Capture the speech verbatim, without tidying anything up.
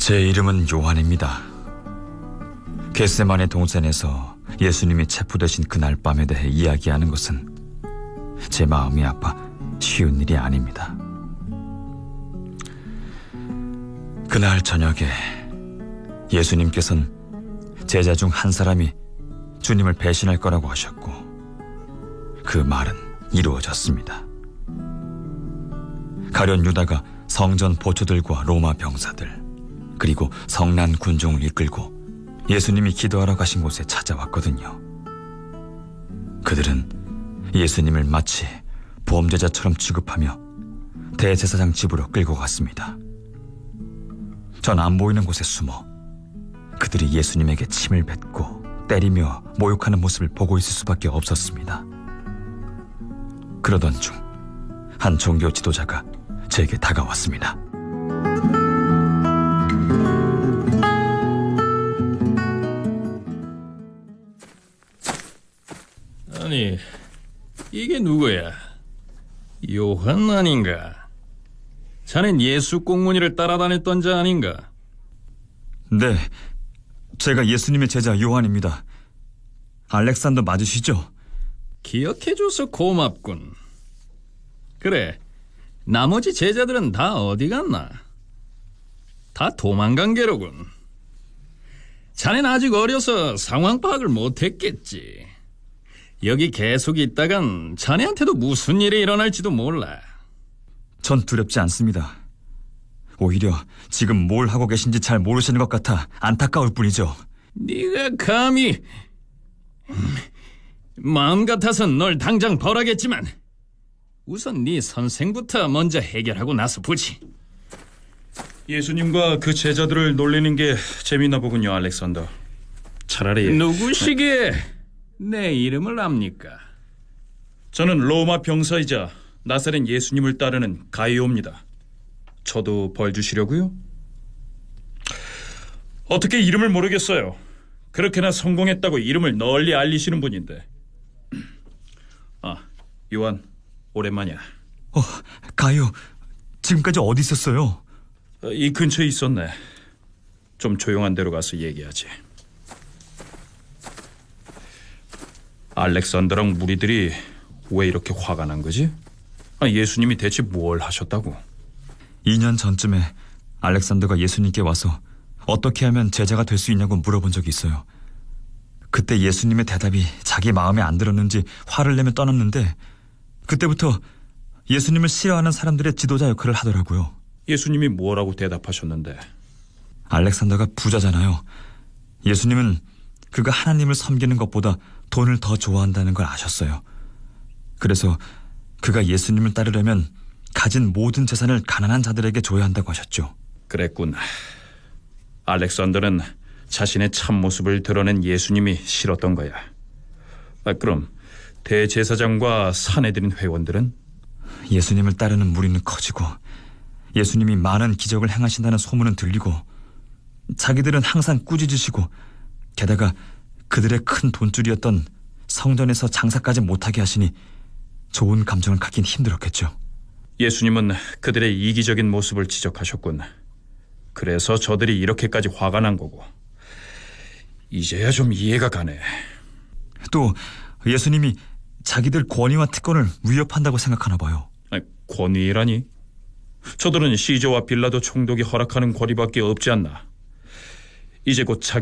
제 이름은 요한입니다. 겟세마네 동산에서 예수님이 체포되신 그날 밤에 대해 이야기하는 것은 제 마음이 아파 쉬운 일이 아닙니다. 그날 저녁에 예수님께서는 제자 중 한 사람이 주님을 배신할 거라고 하셨고, 그 말은 이루어졌습니다. 가룟 유다가 성전 보초들과 로마 병사들, 그리고 성난 군종을 이끌고 예수님이 기도하러 가신 곳에 찾아왔거든요. 그들은 예수님을 마치 범죄자처럼 취급하며 대제사장 집으로 끌고 갔습니다. 전 안 보이는 곳에 숨어 그들이 예수님에게 침을 뱉고 때리며 모욕하는 모습을 보고 있을 수밖에 없었습니다. 그러던 중 한 종교 지도자가 제게 다가왔습니다. 아니, 이게 누구야? 요한 아닌가? 자넨 예수 꽁무니를 따라다녔던 자 아닌가? 네, 제가 예수님의 제자 요한입니다. 알렉산더 맞으시죠? 기억해줘서 고맙군. 그래, 나머지 제자들은 다 어디 갔나? 다 도망간 게로군. 자넨 아직 어려서 상황 파악을 못했겠지. 여기 계속 있다간 자네한테도 무슨 일이 일어날지도 몰라. 전 두렵지 않습니다. 오히려 지금 뭘 하고 계신지 잘 모르시는 것 같아 안타까울 뿐이죠. 네가 감히... 마음 같아선 널 당장 벌하겠지만 우선 네 선생부터 먼저 해결하고 나서 보지. 예수님과 그 제자들을 놀리는 게 재밌나 보군요, 알렉산더. 차라리... 누구시기에 내 이름을 압니까? 저는 로마 병사이자 나사렛 예수님을 따르는 가이오입니다. 저도 벌 주시려고요? 어떻게 이름을 모르겠어요. 그렇게나 성공했다고 이름을 널리 알리시는 분인데. 아, 요한, 오랜만이야. 어, 가요. 지금까지 어디 있었어요? 이 근처에 있었네. 좀 조용한 데로 가서 얘기하지. 알렉산더랑 무리들이 왜 이렇게 화가 난 거지? 아, 예수님이 대체 뭘 하셨다고? 이 년 전쯤에 알렉산더가 예수님께 와서 어떻게 하면 제자가 될 수 있냐고 물어본 적이 있어요. 그때 예수님의 대답이 자기 마음에 안 들었는지 화를 내며 떠났는데, 그때부터 예수님을 싫어하는 사람들의 지도자 역할을 하더라고요. 예수님이 뭐라고 대답하셨는데? 알렉산더가 부자잖아요. 예수님은 그가 하나님을 섬기는 것보다 돈을 더 좋아한다는 걸 아셨어요. 그래서 그가 예수님을 따르려면 가진 모든 재산을 가난한 자들에게 줘야 한다고 하셨죠. 그랬군. 알렉산더는 자신의 참모습을 드러낸 예수님이 싫었던 거야. 아, 그럼 대제사장과 사내들인 회원들은? 예수님을 따르는 무리는 커지고 예수님이 많은 기적을 행하신다는 소문은 들리고 자기들은 항상 꾸짖으시고 게다가 그들의 큰 돈줄이었던 성전에서 장사까지 못하게 하시니 좋은 감정을 갖긴 힘들었겠죠. 예수님은 그들의 이기적인 모습을 지적하셨군. 그래서 저들이 이렇게까지 화가 난 거고. 이제야 좀 이해가 가네. 또 예수님이 자기들 권위와 특권을 위협한다고 생각하나 봐요. 아니, 권위라니? 저들은 시저와 빌라도 총독이 허락하는 권위밖에 없지 않나. 이제 곧 자기